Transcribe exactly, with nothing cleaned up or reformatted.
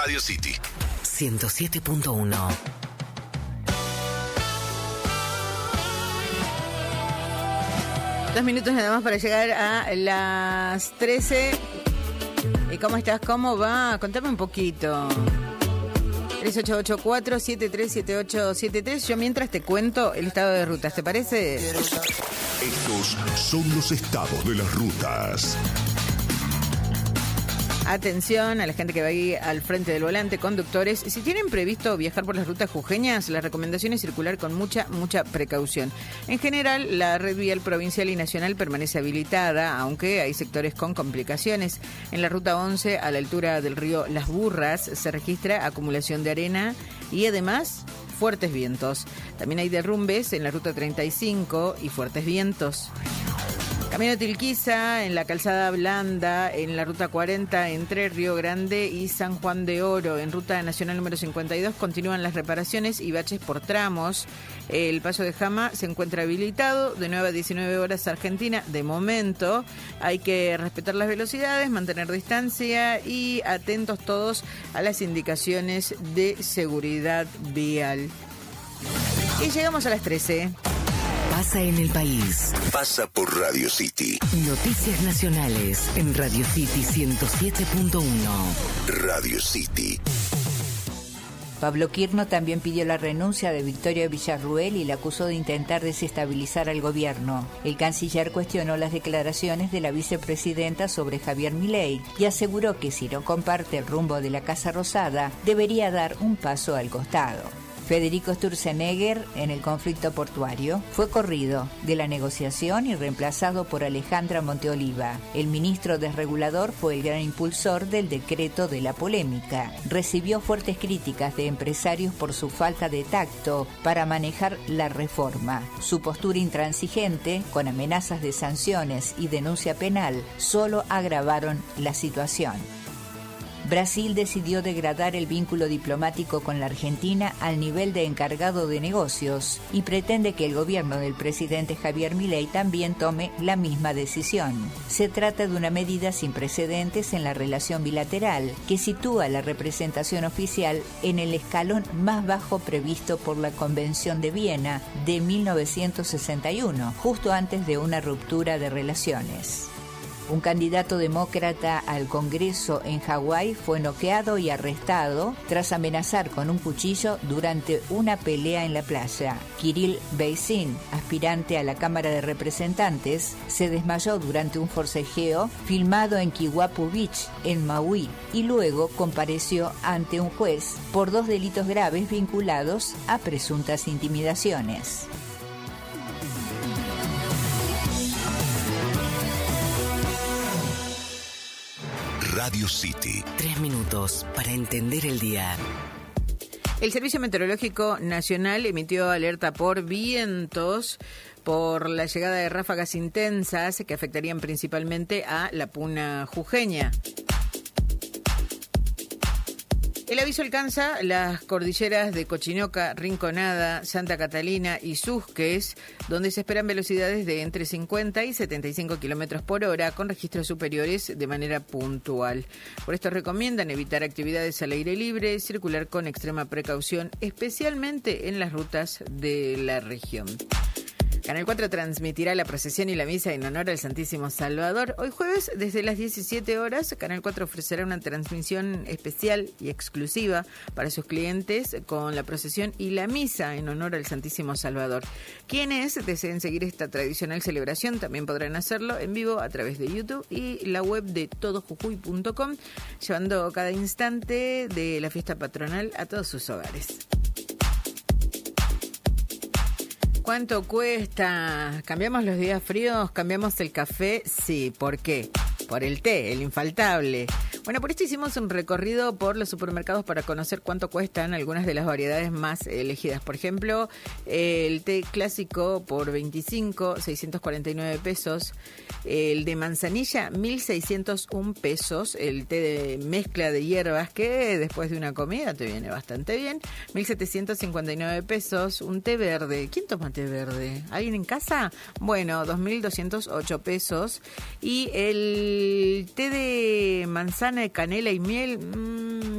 Radio City ciento siete punto uno. Dos minutos nada más para llegar a las trece. ¿Y cómo estás? ¿Cómo va? Contame un poquito. tres ocho ocho cuatro siete tres siete ocho siete tres. Yo mientras te cuento el estado de rutas, ¿te parece? Estos son los estados de las rutas. Atención a la gente que va ahí al frente del volante, conductores. Si tienen previsto viajar por las rutas jujeñas, la recomendación es circular con mucha, mucha precaución. En general, la red vial provincial y nacional permanece habilitada, aunque hay sectores con complicaciones. En la ruta once, a la altura del río Las Burras, se registra acumulación de arena y además fuertes vientos. También hay derrumbes en la ruta treinta y cinco y fuertes vientos. Camino Tilquiza, en la Calzada Blanda, en la Ruta cuarenta, entre Río Grande y San Juan de Oro. En Ruta Nacional número cincuenta y dos continúan las reparaciones y baches por tramos. El paso de Jama se encuentra habilitado de nueve a diecinueve horas Argentina. De momento hay que respetar las velocidades, mantener distancia y atentos todos a las indicaciones de seguridad vial. Y llegamos a las trece. Pasa en el país. Pasa por Radio City. Noticias nacionales en Radio City ciento siete punto uno. Radio City. Pablo Quirno también pidió la renuncia de Victoria Villarruel y la acusó de intentar desestabilizar al gobierno. El canciller cuestionó las declaraciones de la vicepresidenta sobre Javier Milei y aseguró que si no comparte el rumbo de la Casa Rosada, debería dar un paso al costado. Federico Sturzenegger, en el conflicto portuario, fue corrido de la negociación y reemplazado por Alejandra Monteoliva. El ministro desregulador fue el gran impulsor del decreto de la polémica. Recibió fuertes críticas de empresarios por su falta de tacto para manejar la reforma. Su postura intransigente, con amenazas de sanciones y denuncia penal, solo agravaron la situación. Brasil decidió degradar el vínculo diplomático con la Argentina al nivel de encargado de negocios y pretende que el gobierno del presidente Javier Milei también tome la misma decisión. Se trata de una medida sin precedentes en la relación bilateral que sitúa la representación oficial en el escalón más bajo previsto por la Convención de Viena de mil novecientos sesenta y uno, justo antes de una ruptura de relaciones. Un candidato demócrata al Congreso en Hawái fue noqueado y arrestado tras amenazar con un cuchillo durante una pelea en la playa. Kirill Beisin, aspirante a la Cámara de Representantes, se desmayó durante un forcejeo filmado en Kiwapu Beach, en Maui, y luego compareció ante un juez por dos delitos graves vinculados a presuntas intimidaciones. Radio City. Tres minutos para entender el día. El Servicio Meteorológico Nacional emitió alerta por vientos por la llegada de ráfagas intensas que afectarían principalmente a la Puna jujeña. El aviso alcanza las cordilleras de Cochinoca, Rinconada, Santa Catalina y Susques, donde se esperan velocidades de entre cincuenta y setenta y cinco kilómetros por hora, con registros superiores de manera puntual. Por esto recomiendan evitar actividades al aire libre, circular con extrema precaución, especialmente en las rutas de la región. Canal cuatro transmitirá la procesión y la misa en honor al Santísimo Salvador. Hoy jueves, desde las diecisiete horas, Canal cuatro ofrecerá una transmisión especial y exclusiva para sus clientes con la procesión y la misa en honor al Santísimo Salvador. Quienes deseen seguir esta tradicional celebración también podrán hacerlo en vivo a través de YouTube y la web de todo jujuy punto com, llevando cada instante de la fiesta patronal a todos sus hogares. ¿Cuánto cuesta? ¿Cambiamos los días fríos? ¿Cambiamos el café? Sí, ¿por qué? Por el té, el infaltable. Bueno, por esto hicimos un recorrido por los supermercados para conocer cuánto cuestan algunas de las variedades más elegidas. Por ejemplo, el té clásico por veinticinco, seiscientos cuarenta y nueve pesos. El de manzanilla, mil seiscientos uno pesos. El té de mezcla de hierbas, que después de una comida te viene bastante bien, mil setecientos cincuenta y nueve pesos. Un té verde. ¿Quién toma té verde? ¿Alguien en casa? Bueno, dos mil doscientos ocho pesos. Y el té de manzana, de canela y miel, mmm,